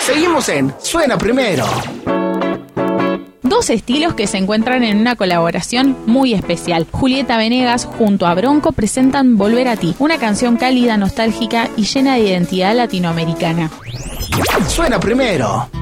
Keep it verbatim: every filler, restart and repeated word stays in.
Seguimos en Suena Primero. Dos estilos que se encuentran en una colaboración muy especial. Julieta Venegas junto a Bronco presentan Volver a ti, una canción cálida, nostálgica y llena de identidad latinoamericana. Suena Primero.